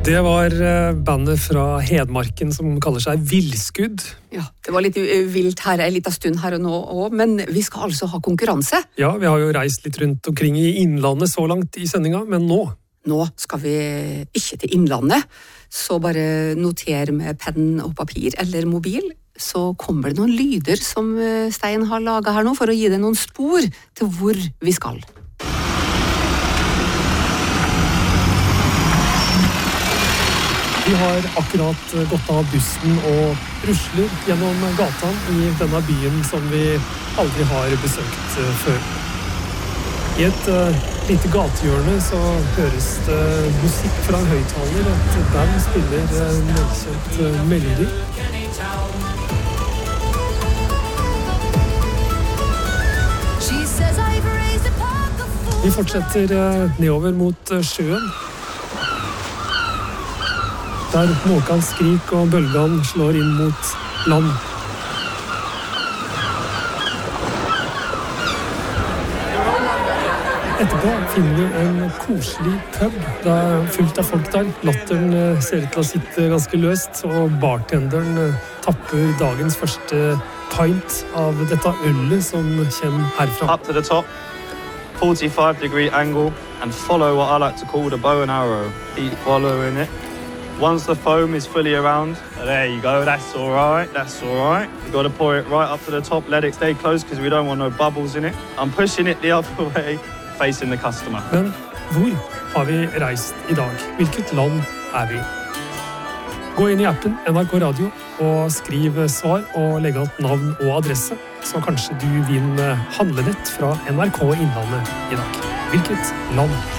Det var bandet fra Hedmarken som kaller seg Villskudd. Ja, det var litt vilt her, en liten stund her og nå også, men vi skal altså ha konkurranse. Ja, vi har jo reist litt rundt omkring i innlandet så langt i sendinga, men nå skal vi ikke til innlandet, så bare noter med penn og papir eller mobil, så kommer det noen lyder som Stein har laget her nå, for å gi deg noen spor til hvor vi skal. Vi har akkurat gått av bussen og rusler gjennom gatan i denne byen som vi aldri har besøkt før. I et lite gatehjørne så høres det musikk fra en høyttaler. Et band spiller en velkjent melodi. Vi fortsetter nedover mot sjøen. Der måkan skrik og bølgan slår inn mot land. Etterpå finner vi en koselig pub. Det er fullt av folk der. Latteren ser ut til å sitte ganske løst, og bartenderen tapper dagens første pint av dette ølet som kommer herfra. Up to the top, 45-degree angle, and follow what I like to call the bow and arrow. Keep following it. Once the foam is fully around, there you go, that's all right. You've got to pour it right up to the top, let it stay close because we don't want no bubbles in it. I'm pushing it the other way, facing the customer. Men hvor har vi reist i dag? Hvilket land er vi? Gå inn i appen NRK Radio og skriv svar og legg alt navn og adresse, så kanskje du vinner handlenett fra NRK Innlandet i dag. Hvilket land